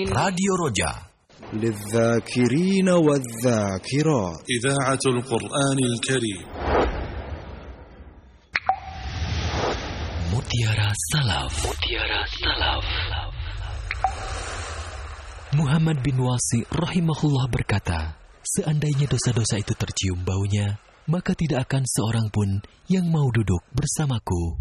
Radio Roja للذاكرين والذاكرات إذاعة القرآن الكريم Mutiara Salaf. Muhammad bin Wasi rahimahullah berkata, seandainya dosa-dosa itu tercium baunya, maka tidak akan seorang pun yang mau duduk bersamaku.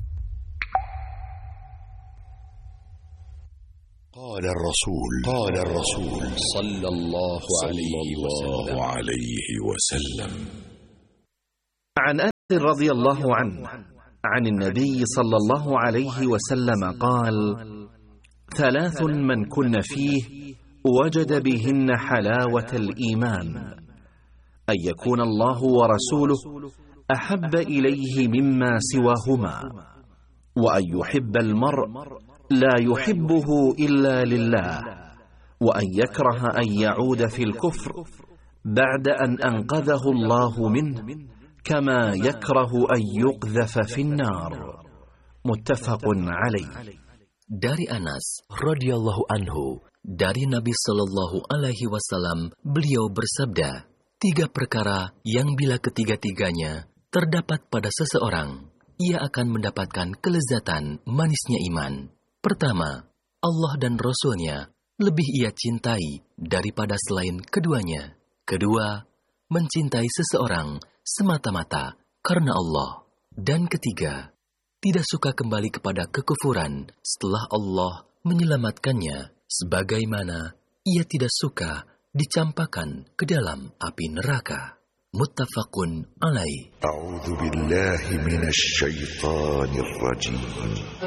قال الرسول صلى الله عليه وسلم عن أنس رضي الله عنه عن النبي صلى الله عليه وسلم قال: ثلاث من كن فيه وجد بهن حلاوة الإيمان: أن يكون الله ورسوله أحب إليه مما سواهما، وأن يحب المرء لا يحبه إلا لله، وأن يكره أن يعود في الكفر بعد أن أنقذه الله منه كما يكره أن يقذف في النار. متفق عليه. Dari Anas radhiyallahu anhu, dari Nabi sallallahu alaihi wasallam, beliau bersabda, 3 perkara yang bila ketiga-tiganya terdapat pada seseorang, ia akan mendapatkan kelezatan manisnya iman. Pertama, Allah dan Rasul-Nya lebih ia cintai daripada selain keduanya. Kedua, mencintai seseorang semata-mata karena Allah. Dan ketiga, tidak suka kembali kepada kekufuran setelah Allah menyelamatkannya, sebagaimana ia tidak suka dicampakkan ke dalam api neraka. Muttafaqun alaih. أعوذ بالله من الشيطان الرجيم